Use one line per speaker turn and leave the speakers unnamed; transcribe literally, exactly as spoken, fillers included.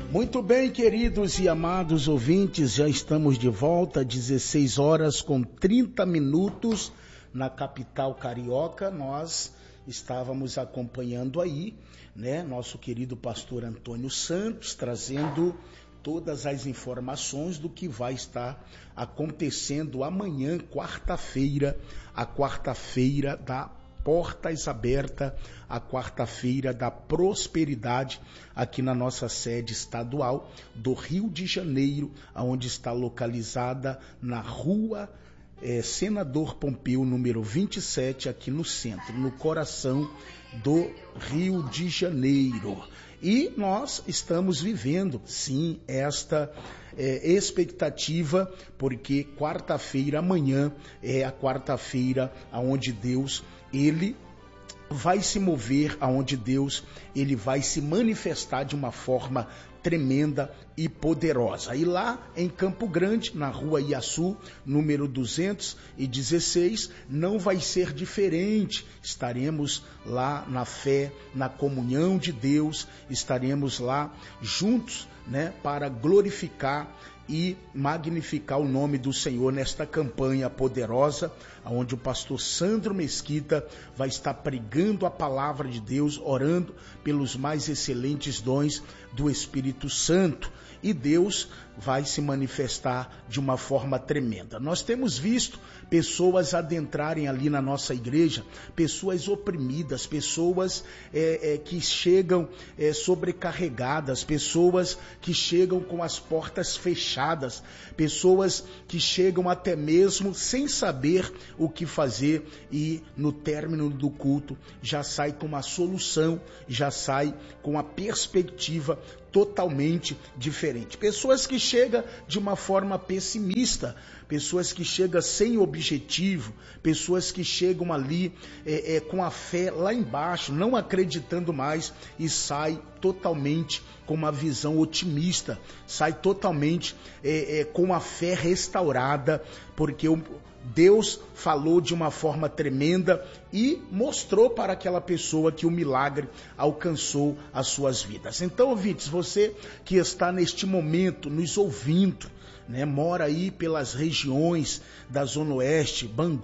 Muito bem, queridos e amados ouvintes, já estamos de volta, dezesseis horas com trinta minutos na capital carioca. Nós estávamos acompanhando aí, né, nosso querido pastor Antônio Santos, trazendo todas as informações do que vai estar acontecendo amanhã, quarta-feira, a quarta-feira da Portas Abertas, a quarta-feira da prosperidade, aqui na nossa sede estadual do Rio de Janeiro, onde está localizada na rua é, Senador Pompeu, número vinte e sete, aqui no centro, no coração do Rio de Janeiro. E nós estamos vivendo, sim, esta é, expectativa, porque quarta-feira, amanhã, é a quarta-feira onde Deus, Ele vai se mover, aonde Deus, Ele vai se manifestar de uma forma tremenda e poderosa. E lá em Campo Grande, na rua Iaçu, número duzentos e dezesseis, não vai ser diferente. Estaremos lá na fé, na comunhão de Deus, estaremos lá juntos, né, para glorificar e magnificar o nome do Senhor nesta campanha poderosa, onde o pastor Sandro Mesquita vai estar pregando a palavra de Deus, orando pelos mais excelentes dons do Espírito Santo. E Deus vai se manifestar de uma forma tremenda. Nós temos visto pessoas adentrarem ali na nossa igreja, pessoas oprimidas, pessoas é, é, que chegam é, sobrecarregadas, pessoas que chegam com as portas fechadas, pessoas que chegam até mesmo sem saber o que fazer e no término do culto já sai com uma solução, já sai com a perspectiva totalmente diferente. Pessoas que chegam de uma forma pessimista, pessoas que chegam sem objetivo, pessoas que chegam ali é, é, com a fé lá embaixo, não acreditando mais e sai totalmente com uma visão otimista, sai totalmente é, é, com a fé restaurada, porque o Deus falou de uma forma tremenda e mostrou para aquela pessoa que o milagre alcançou as suas vidas. Então, ouvintes, você que está neste momento nos ouvindo, né, mora aí pelas regiões da Zona Oeste, Bangu,